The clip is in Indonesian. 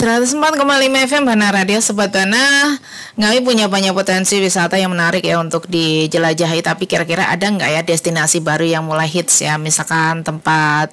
104,5 FM Bana Radio Sobat Bana. Kami punya banyak potensi wisata yang menarik ya untuk dijelajahi. Tapi kira-kira ada nggak ya destinasi baru yang mulai hits ya? Misalkan tempat